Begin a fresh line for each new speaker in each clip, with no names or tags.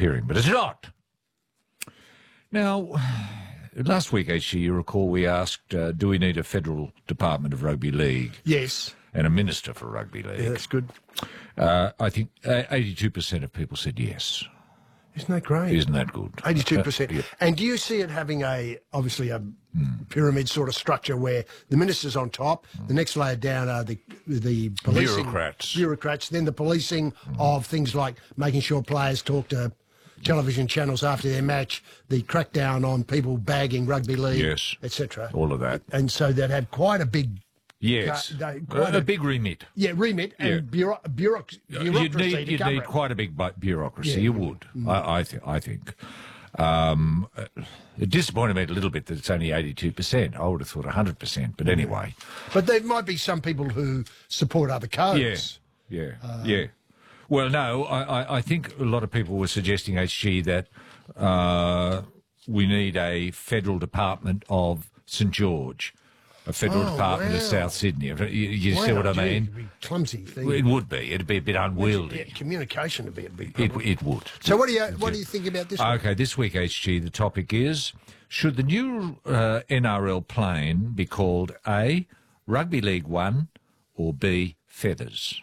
disappearing, but it's not. Now, last week, HG, you recall we asked, do we need a federal department of rugby league?
Yes.
And a minister for rugby league?
Yeah, that's good.
I think 82% of people said yes.
Isn't that great?
Isn't that good?
82%.
Yeah.
And do you see it having obviously a pyramid sort of structure where the minister's on top, the next layer down are the policing... Bureaucrats, then the policing of things like making sure players talk to television channels after their match, the crackdown on people bagging rugby league,
yes,
etc.
All of that.
And so they'd have quite a big...
Yes, a big remit.
Yeah, remit and bureaucracy.
You'd need quite a big bureaucracy.
Yeah,
you would, I think. It disappointed me a little bit that it's only 82%. I would have thought 100%, but anyway.
But there might be some people who support other codes.
Yeah. Well, no, I think a lot of people were suggesting, HG, that we need a federal department of St George. A federal department of South Sydney. You see what I mean?
It'd be a clumsy thing.
It would be. It'd be a bit unwieldy.
Yeah, communication would be a big problem.
It would.
So what do you think about this?
Okay, this week, HG, the topic is, should the new NRL plane be called A, Rugby League One, or B, Feathers?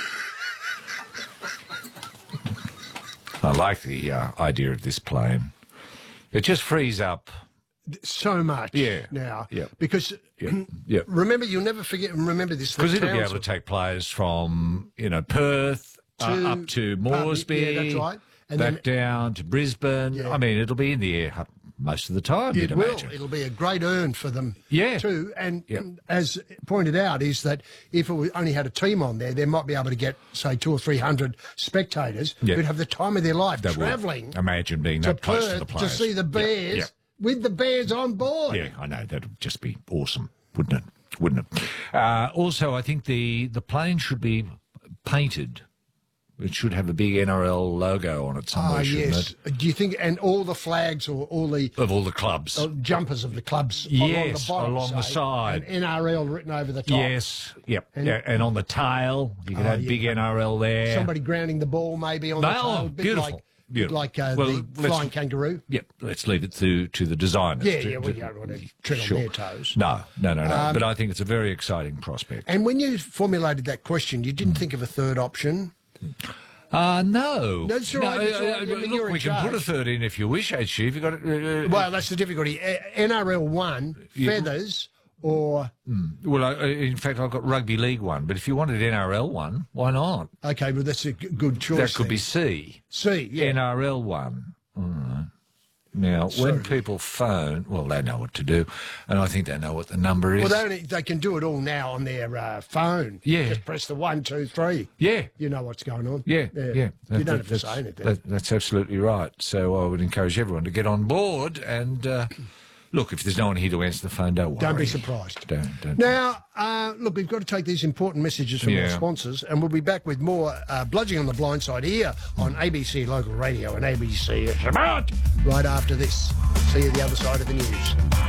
I like the idea of this plane. It just frees up
so much now.
Yeah.
Because remember, you'll never remember this.
Because it'll be able to take players from, Perth up to Moresby.
Yeah, that's right. And
back down to Brisbane. Yeah. I mean, it'll be in the air most of the time, you'd imagine.
It'll be a great earn for them too. And as pointed out, is that if it only had a team on there, they might be able to get, say, 200 or 300 spectators who'd have the time of their life travelling.
Imagine being that close to the players.
To see the Bears with the Bears on board.
Yeah, I know. That would just be awesome, wouldn't it? Also, I think the plane should be painted. It should have a big NRL logo on it somewhere, shouldn't it?
Do you think, and all the flags or all the...
Of all the clubs.
Jumpers of the clubs
along the side.
And NRL written over the top.
Yes, and on the tail, you could have big NRL there.
Somebody grounding the ball maybe on the tail.
Beautiful.
Like the flying kangaroo.
Yep, let's leave it to the designers.
We don't want to tread on their toes.
No. But I think it's a very exciting prospect.
And when you formulated that question, you didn't think of a third option?
No.
That's all right.
Look, we can put a third in if you wish, HG. If you got it.
Well, that's the difficulty. NRL 1, Feathers, or...
Well, in fact, I've got Rugby League 1, but if you wanted NRL 1, why not?
Okay, well, that's a good choice.
That could be C.
C, yeah.
NRL 1. All right. Now, when people phone, well, they know what to do, and I think they know what the number is.
Well, they can do it all now on their phone.
Yeah.
Just press the 1, 2, 3.
Yeah.
You know what's going on.
Yeah.
You don't have to say anything.
That's absolutely right. So I would encourage everyone to get on board and... Look, if there's no one here to answer the phone, don't worry.
Don't be surprised.
Don't.
Now, look, we've got to take these important messages from our sponsors, and we'll be back with more Bludging on the Blind Side here on ABC Local Radio and ABC It's About right after this. See you the other side of the news.